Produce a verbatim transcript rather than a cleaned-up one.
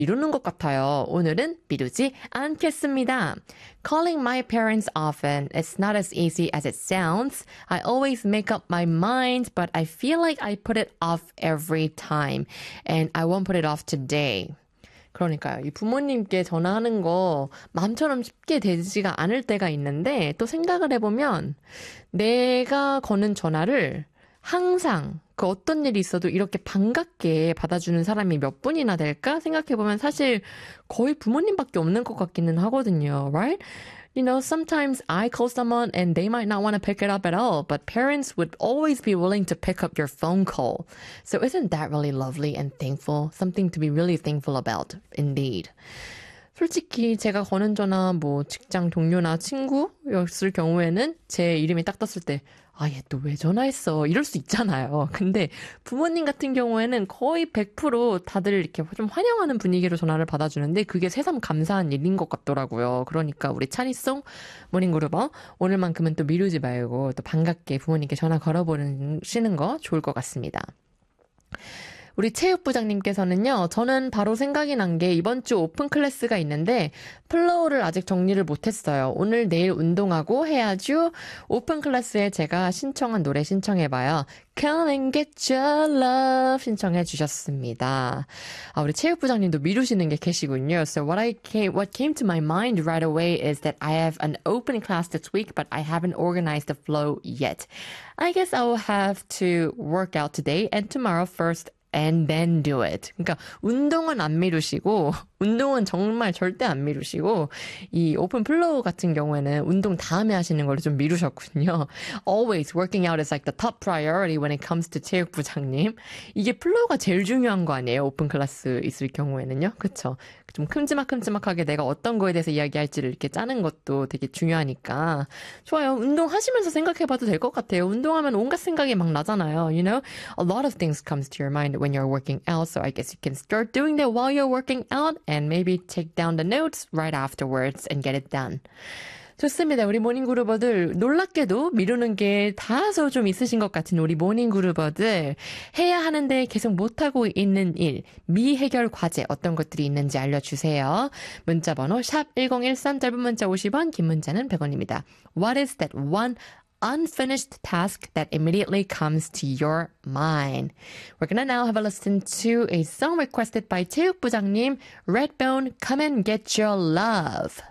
미루는 것 같아요. 오늘은 미루지 않겠습니다. Calling my parents often is not as easy as it sounds. I always make up my mind, but I feel like I put it off every time. And I won't put it off today. 그러니까요. 이 부모님께 전화하는 거 마음처럼 쉽게 되지가 않을 때가 있는데 또 생각을 해보면 내가 거는 전화를 항상 그 어떤 일이 있어도 이렇게 반갑게 받아주는 사람이 몇 분이나 될까 생각해보면 사실 거의 부모님밖에 없는 것 같기는 하거든요. Right? You know, sometimes I call someone and they might not want to pick it up at all, but parents would always be willing to pick up your phone call. So isn't that really lovely and thankful? Something to be really thankful about, indeed. 솔직히 제가 거는 전화 뭐 직장 동료나 친구였을 경우에는 제 이름이 딱 떴을 때 아, 얘 또 왜 전화했어? 이럴 수 있잖아요. 근데 부모님 같은 경우에는 거의 백 퍼센트 다들 이렇게 좀 환영하는 분위기로 전화를 받아주는데 그게 새삼 감사한 일인 것 같더라고요. 그러니까 우리 찬이송 모닝그룹어 오늘만큼은 또 미루지 말고 또 반갑게 부모님께 전화 걸어보시는 거 좋을 것 같습니다. 우리 체육부장님께서는요, 저는 바로 생각이 난 게 이번 주 오픈 클래스가 있는데 플로우를 아직 정리를 못했어요. 오늘 내일 운동하고 해야죠. 오픈 클래스에 제가 신청한 노래 신청해봐요. Come and get your love 신청해 주셨습니다. 아, 우리 체육부장님도 미루시는 게 계시군요. So what I came, what came to my mind right away is that I have an open class this week, but I haven't organized the flow yet. I guess I will have to work out today and tomorrow first. And then do it. 그러니까 운동은 안 미루시고 운동은 정말 절대 안 미루시고 이 오픈 플로우 같은 경우에는 운동 다음에 하시는 걸로 좀 미루셨군요. Always working out is like the top priority when it comes to 체육부장님. 이게 플로우가 제일 중요한 거 아니에요? 오픈 클래스 있을 경우에는요. 그렇죠? 좀 큼지막큼지막하게 내가 어떤 거에 대해서 이야기할지를 이렇게 짜는 것도 되게 중요하니까 좋아요. 운동하시면서 생각해봐도 될 것 같아요. 운동하면 온갖 생각이 막 나잖아요. You know, a lot of things comes to your mind when you're working out. So I guess you can start doing that while you're working out and maybe take down the notes right afterwards and get it done. 좋습니다. 우리 모닝그루버들 놀랍게도 미루는 게 다소 좀 있으신 것 같은 우리 모닝그루버들 해야 하는데 계속 못하고 있는 일, 미해결 과제 어떤 것들이 있는지 알려주세요. 문자번호 샵 일공일삼 짧은 문자 오십 원, 긴 문자는 백 원입니다. What is that one unfinished task that immediately comes to your mind? We're gonna now have a listen to a song requested by 체육부장님, Redbone, Come and Get Your Love.